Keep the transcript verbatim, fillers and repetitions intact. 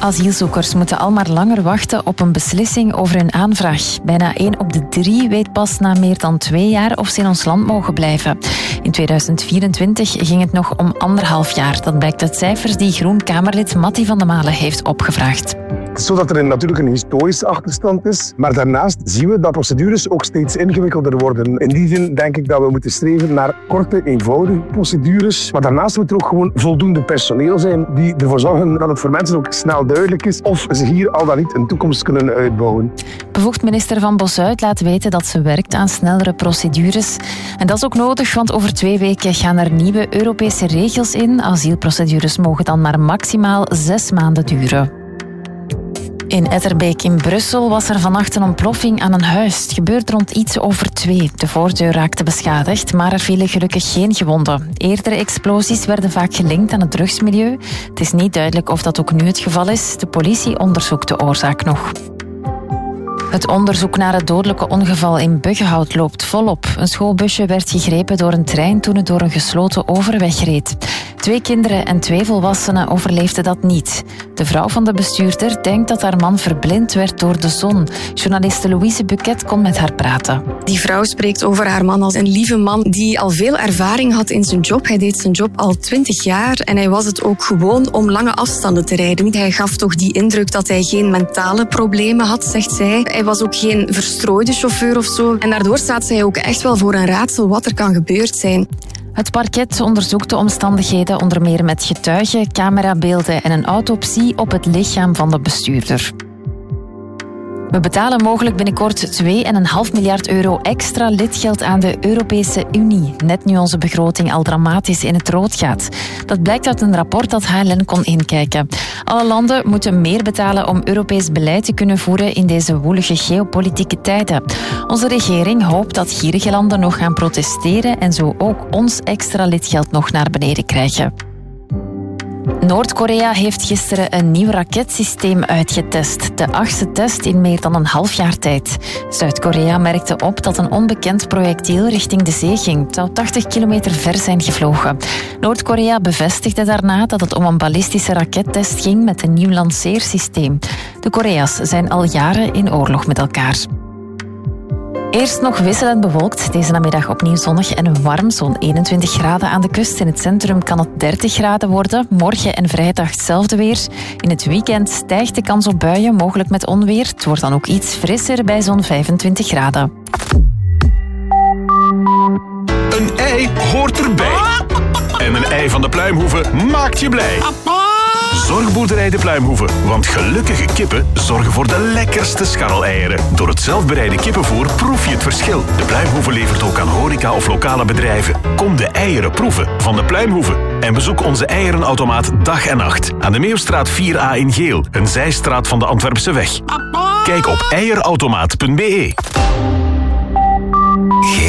Asielzoekers moeten al maar langer wachten op een beslissing over hun aanvraag. Bijna één op de drie weet pas na meer dan twee jaar of ze in ons land mogen blijven. In tweeduizend vierentwintig ging het nog om anderhalf jaar. Dat blijkt uit cijfers die Groen-Kamerlid Matti van de Malen heeft opgevraagd. Het is zo dat er natuurlijk een historische achterstand is, maar daarnaast zien we dat procedures ook steeds ingewikkelder worden. In die zin denk ik dat we moeten streven naar korte, eenvoudige procedures, maar daarnaast moet er ook gewoon voldoende personeel zijn die ervoor zorgen dat het voor mensen ook snel duidelijk is of ze hier al dan niet een toekomst kunnen uitbouwen. Bevoegd minister Van Bossuit laat weten dat ze werkt aan snellere procedures. En dat is ook nodig, want over twee weken gaan er nieuwe Europese regels in. Asielprocedures mogen dan maar maximaal zes maanden duren. In Etterbeek in Brussel was er vannacht een ontploffing aan een huis. Het gebeurde rond iets over twee. De voordeur raakte beschadigd, maar er vielen gelukkig geen gewonden. Eerdere explosies werden vaak gelinkt aan het drugsmilieu. Het is niet duidelijk of dat ook nu het geval is. De politie onderzoekt de oorzaak nog. Het onderzoek naar het dodelijke ongeval in Buggenhout loopt volop. Een schoolbusje werd gegrepen door een trein toen het door een gesloten overweg reed. Twee kinderen en twee volwassenen overleefden dat niet. De vrouw van de bestuurder denkt dat haar man verblind werd door de zon. Journaliste Louise Buquet kon met haar praten. Die vrouw spreekt over haar man als een lieve man die al veel ervaring had in zijn job. Hij deed zijn job al twintig jaar en hij was het ook gewoon om lange afstanden te rijden. Hij gaf toch die indruk dat hij geen mentale problemen had, zegt zij. Hij was ook geen verstrooide chauffeur of zo. En daardoor staat zij ook echt wel voor een raadsel wat er kan gebeurd zijn. Het parket onderzoekt de omstandigheden onder meer met getuigen, camerabeelden en een autopsie op het lichaam van de bestuurder. We betalen mogelijk binnenkort twee komma vijf miljard euro extra lidgeld aan de Europese Unie. Net nu onze begroting al dramatisch in het rood gaat. Dat blijkt uit een rapport dat H L N kon inkijken. Alle landen moeten meer betalen om Europees beleid te kunnen voeren in deze woelige geopolitieke tijden. Onze regering hoopt dat gierige landen nog gaan protesteren en zo ook ons extra lidgeld nog naar beneden krijgen. Noord-Korea heeft gisteren een nieuw raketsysteem uitgetest. De achtste test in meer dan een half jaar tijd. Zuid-Korea merkte op dat een onbekend projectiel richting de zee ging. Het zou tachtig kilometer ver zijn gevlogen. Noord-Korea bevestigde daarna dat het om een ballistische rakettest ging met een nieuw lanceersysteem. De Korea's zijn al jaren in oorlog met elkaar. Eerst nog wisselend bewolkt. Deze namiddag opnieuw zonnig en warm. Zo'n eenentwintig graden aan de kust. In het centrum kan het dertig graden worden. Morgen en vrijdag hetzelfde weer. In het weekend stijgt de kans op buien, mogelijk met onweer. Het wordt dan ook iets frisser bij zo'n vijfentwintig graden. Een ei hoort erbij. En een ei van de Pluimhoeve maakt je blij. Zorgboerderij de Pluimhoeve, want gelukkige kippen zorgen voor de lekkerste scharreleieren. Door het zelfbereide kippenvoer proef je het verschil. De Pluimhoeve levert ook aan horeca of lokale bedrijven. Kom de eieren proeven van de Pluimhoeve. En bezoek onze eierenautomaat dag en nacht. Aan de Meeuwstraat vier A in Geel, een zijstraat van de Antwerpse weg. Kijk op eierautomaat punt be.